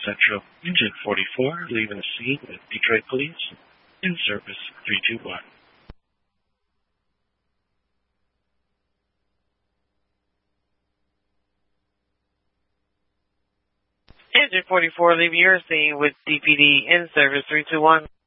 Central. Engine 44, leaving the scene with Detroit Police. In service 321. Engine 44, leaving your scene with DPD in service 321.